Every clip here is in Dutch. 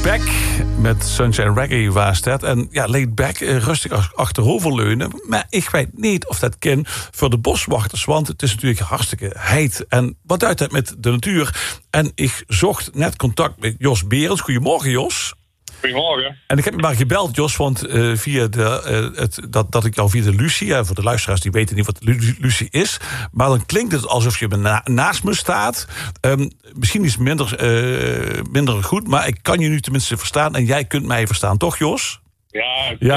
Back met Sunshine Reggae was dat. En ja, laid back, rustig achteroverleunen. Maar ik weet niet of dat kan voor de boswachters. Want het is natuurlijk hartstikke heet. En wat duidt dat met de natuur? En ik zocht net contact met Jos Berends. Goedemorgen, Jos. Goedemorgen. En ik heb je maar gebeld, Jos, want via dat ik jou via de Lucie... voor de luisteraars die weten niet wat de Lucie is... maar dan klinkt het alsof je naast me staat. Misschien is het minder goed, maar ik kan je nu tenminste verstaan... en jij kunt mij verstaan, toch, Jos? Ja.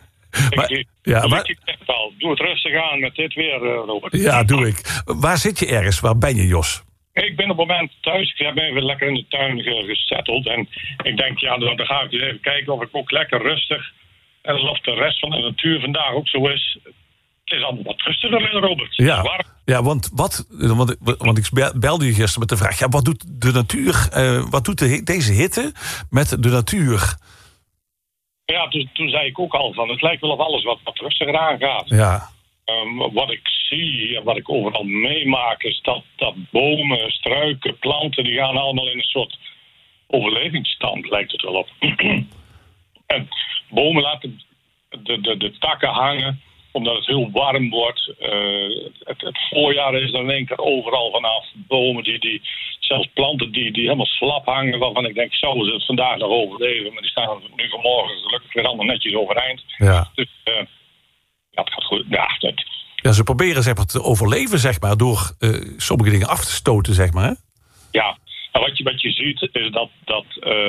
Doe het rustig aan met dit weer, Robert. Ja, doe ik. Waar zit je ergens? Waar ben je, Jos? Ik ben op het moment thuis. Ik heb even lekker in de tuin gesetteld. En ik denk, dan ga ik eens even kijken of ik ook lekker rustig... en of de rest van de natuur vandaag ook zo is. Het is allemaal wat rustiger, Robert. Ja, want ik belde je gisteren met de vraag... ja, wat doet de natuur, wat doet deze hitte met de natuur? Ja, toen zei ik ook al van... het lijkt wel of alles wat rustiger aangaat. Ja. Wat ik zie en wat ik overal meemaak is dat bomen, struiken, planten... die gaan allemaal in een soort overlevingsstand, lijkt het wel op. En bomen laten de takken hangen omdat het heel warm wordt. Het voorjaar is dan in één keer overal vanaf. Bomen, zelfs planten die helemaal slap hangen... waarvan ik denk, zouden ze het vandaag nog overleven? Maar die staan nu vanmorgen gelukkig weer allemaal netjes overeind. Ja. Dus dat gaat goed. Ja, ze proberen zeg maar te overleven, zeg maar, door sommige dingen af te stoten, zeg maar. Hè? Ja, en wat je ziet is dat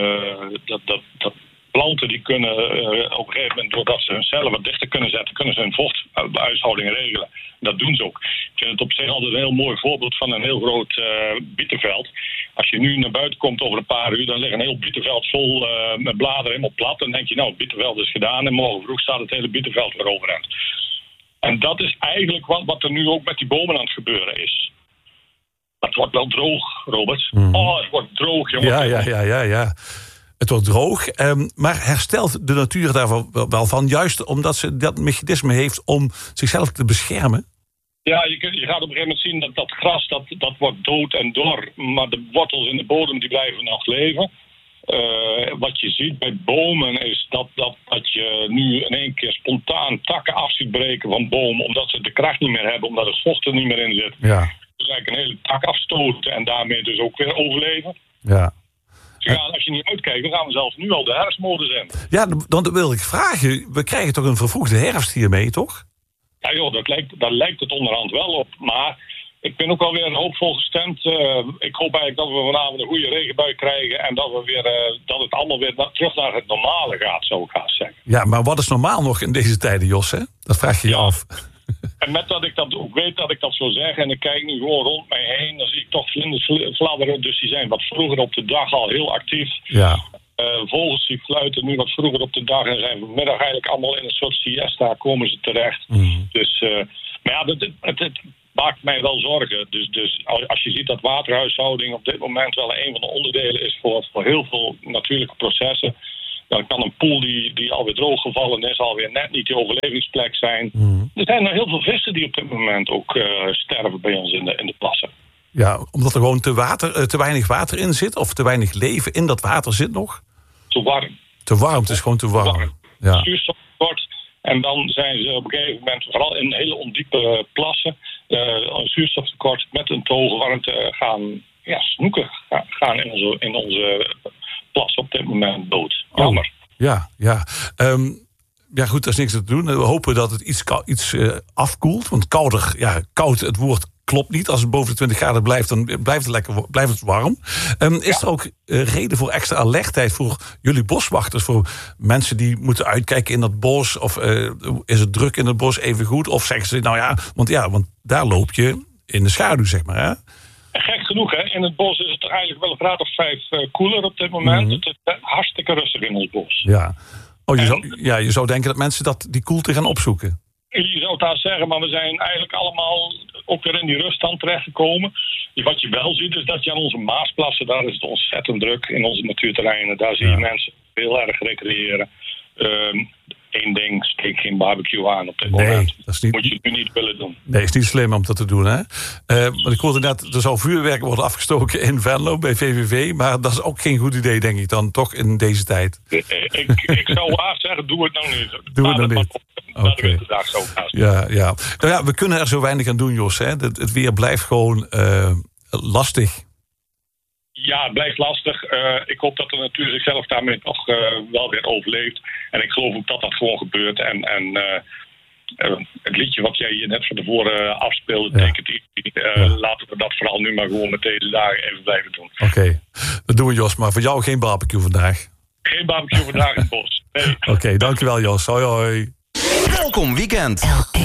planten die kunnen op een gegeven moment, doordat ze hun cellen wat dichter kunnen zetten, kunnen ze hun vochthuishouding regelen. Dat doen ze ook. Ik vind het op zich altijd een heel mooi voorbeeld van een heel groot bietenveld. Als je nu naar buiten komt over een paar uur, dan ligt een heel bietenveld vol met bladeren helemaal plat. Dan denk je, nou, het bietenveld is gedaan en morgen vroeg staat het hele bietenveld weer overeind. En dat is eigenlijk wat er nu ook met die bomen aan het gebeuren is. Het wordt wel droog, Robert. Mm. Oh, het wordt droog, jongen. Ja. Het wordt droog, maar herstelt de natuur daar wel van... juist omdat ze dat mechanisme heeft om zichzelf te beschermen? Ja, je gaat op een gegeven moment zien dat gras dat wordt dood en dor... maar de wortels in de bodem die blijven nog leven... wat je ziet bij bomen is dat je nu in één keer spontaan takken af ziet breken van bomen... omdat ze de kracht niet meer hebben, omdat het vocht er niet meer in zit. Ja. Dus eigenlijk een hele tak afstoten en daarmee dus ook weer overleven. Ja. Dus als je niet uitkijkt, dan gaan we zelfs nu al de herfstmodus in. Ja, dan wil ik vragen, we krijgen toch een vervroegde herfst hiermee, toch? Ja joh, daar lijkt het onderhand wel op, maar... Ik ben ook wel weer hoopvol gestemd. Ik hoop eigenlijk dat we vanavond een goede regenbui krijgen... en dat het allemaal weer terug naar het normale gaat, zou ik gaan zeggen. Ja, maar wat is normaal nog in deze tijden, Jos, hè? Dat vraag je je af. En met dat ik dat ook weet dat ik dat zou zeggen... en ik kijk nu gewoon rond mij heen... dan zie ik toch vlinders fladderen. Dus die zijn wat vroeger op de dag al heel actief. Ja. Vogels die fluiten nu wat vroeger op de dag... en zijn vanmiddag eigenlijk allemaal in een soort siesta komen ze terecht. Mm. Dus, maar ja, het maakt mij wel zorgen. Dus als je ziet dat waterhuishouding op dit moment wel een van de onderdelen is voor heel veel natuurlijke processen, dan kan een poel die alweer drooggevallen is, alweer net niet die overlevingsplek zijn. Mm. Er zijn nog heel veel vissen die op dit moment ook sterven bij ons in de plassen. Ja, omdat er gewoon te weinig water in zit, of te weinig leven in dat water zit nog? Te warm. Te warm, het is gewoon te warm. Ja. Zuurstoftekort. En dan zijn ze op een gegeven moment, vooral in hele ondiepe plassen, een zuurstoftekort met een te hoge warmte gaan snoeken. Gaan in onze plas op dit moment dood. Jammer. Ja. Ja, goed, er is niks te doen. We hopen dat het iets afkoelt. Want koud, het woord klopt niet. Als het boven de 20 graden blijft, dan blijft het warm. Is er ook reden voor extra alertheid voor jullie boswachters? Voor mensen die moeten uitkijken in dat bos? Of is het druk in het bos even goed? Of zeggen ze, want daar loop je in de schaduw, zeg maar, hè? Gek genoeg, hè? In het bos is het er eigenlijk wel een graad of 5 koeler op dit moment. Mm-hmm. Het is hartstikke rustig in ons bos. Ja. Je zou denken dat mensen die koelte gaan opzoeken. Je zou het daar zeggen, maar we zijn eigenlijk allemaal ook weer in die ruststand terechtgekomen. Wat je wel ziet is dat je aan onze Maasplassen, daar is het ontzettend druk in onze natuurterreinen. Daar zie je mensen heel erg recreëren. één ding, steek geen barbecue aan op dit moment. Nee, dat is niet... Moet je nu niet willen doen. Nee, is niet slim om dat te doen, hè? Maar ik hoorde net, er zou vuurwerk worden afgestoken in Venlo bij VVV. Maar dat is ook geen goed idee, denk ik dan, toch in deze tijd. Ik zou haast zeggen, doe het nou niet. Doe het nou niet. Oké. Ja. Ja. Nou ja, we kunnen er zo weinig aan doen, Jos. Hè? Het weer blijft gewoon lastig. Ja, het blijft lastig. Ik hoop dat de natuur zichzelf daarmee nog wel weer overleeft. En ik geloof ook dat dat gewoon gebeurt. En het liedje wat jij hier net van tevoren afspeelde, Take It Easy, laten we dat vooral nu maar gewoon met deze dagen even blijven doen. Oké, dat doen we, Jos. Maar voor jou geen barbecue vandaag. Geen barbecue vandaag in het bos. Nee. Oké, dankjewel, Jos. Hoi, hoi. Welkom weekend.